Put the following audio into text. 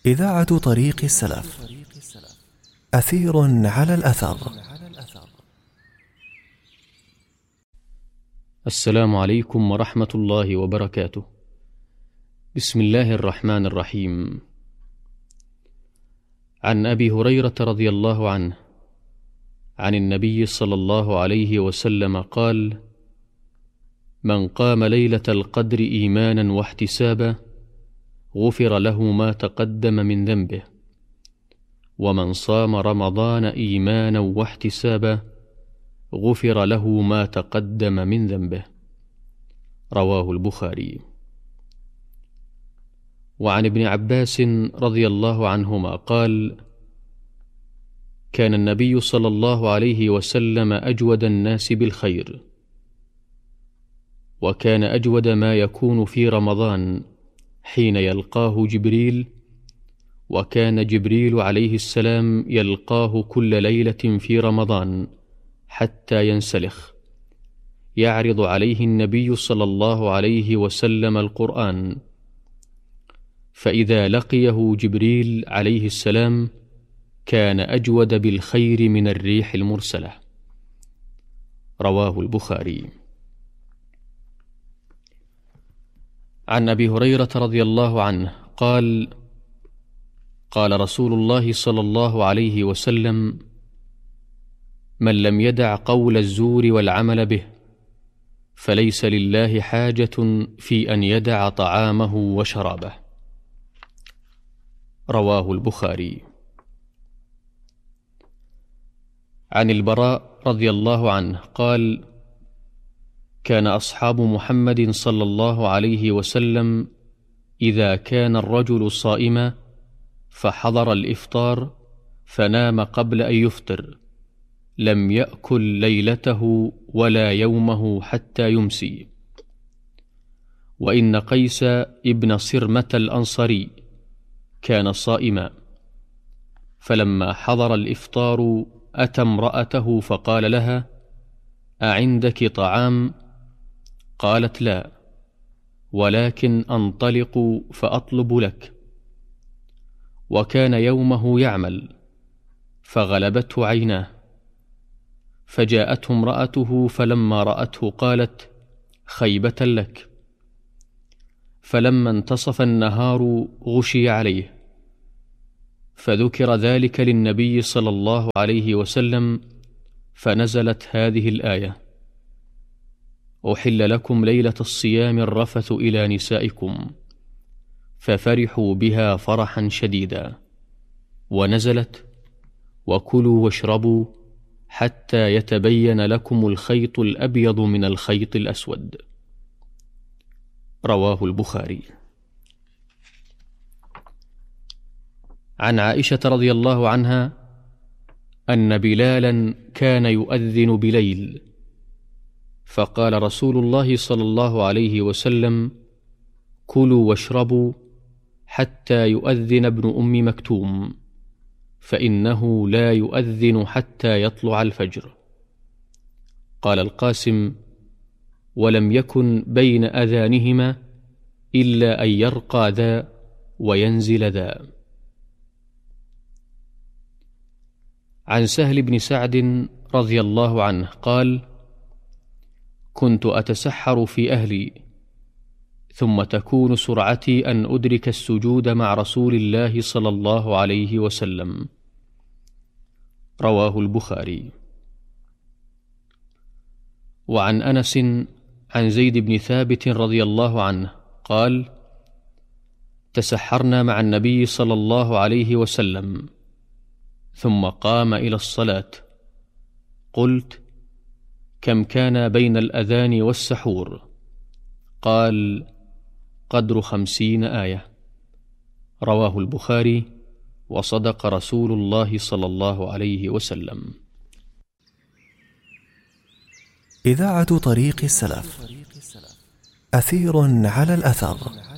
إذاعة طريق السلف. أثير على الأثر. السلام عليكم ورحمة الله وبركاته. بسم الله الرحمن الرحيم. عن أبي هريرة رضي الله عنه عن النبي صلى الله عليه وسلم قال: من قام ليلة القدر إيمانا واحتسابا غفر له ما تقدم من ذنبه، ومن صام رمضان إيمانا واحتسابا غفر له ما تقدم من ذنبه. رواه البخاري. وعن ابن عباس رضي الله عنهما قال: كان النبي صلى الله عليه وسلم أجود الناس بالخير، وكان أجود ما يكون في رمضان حين يلقاه جبريل، وكان جبريل عليه السلام يلقاه كل ليلة في رمضان حتى ينسلخ، يعرض عليه النبي صلى الله عليه وسلم القرآن، فإذا لقيه جبريل عليه السلام كان أجود بالخير من الريح المرسلة. رواه البخاري. عن أبي هريرة رضي الله عنه قال: قال رسول الله صلى الله عليه وسلم: من لم يدع قول الزور والعمل به فليس لله حاجة في أن يدع طعامه وشرابه. رواه البخاري. عن البراء رضي الله عنه قال: كان أصحاب محمد صلى الله عليه وسلم إذا كان الرجل صائما فحضر الإفطار فنام قبل أن يفطر لم يأكل ليلته ولا يومه حتى يمسي. وإن قيس ابن صرمة الأنصاري كان صائما، فلما حضر الإفطار أتى امرأته فقال لها: أعندك طعام؟ قالت: لا، ولكن أنطلق فأطلب لك. وكان يومه يعمل فغلبته عيناه، فجاءته امرأته فلما رأته قالت: خيبة لك. فلما انتصف النهار غشي عليه، فذكر ذلك للنبي صلى الله عليه وسلم، فنزلت هذه الآية: أحل لكم ليلة الصيام الرفث إلى نسائكم، ففرحوا بها فرحا شديدا. ونزلت: وكلوا واشربوا حتى يتبين لكم الخيط الأبيض من الخيط الأسود. رواه البخاري. عن عائشة رضي الله عنها أن بلالا كان يؤذن بليل، فقال رسول الله صلى الله عليه وسلم: كلوا واشربوا حتى يؤذن ابن أم مكتوم، فإنه لا يؤذن حتى يطلع الفجر. قال القاسم: ولم يكن بين أذانهما إلا أن يرقى ذا وينزل ذا. عن سهل بن سعد رضي الله عنه قال: كنت أتسحر في أهلي، ثم تكون سرعتي أن أدرك السجود مع رسول الله صلى الله عليه وسلم. رواه البخاري. وعن أنس عن زيد بن ثابت رضي الله عنه قال: تسحرنا مع النبي صلى الله عليه وسلم، ثم قام إلى الصلاة. قلت: كم كان بين الأذان والسحور؟ قال: قدر 50 آية. رواه البخاري. وصدق رسول الله صلى الله عليه وسلم. إذاعة طريق السلف. أثير على الأثر.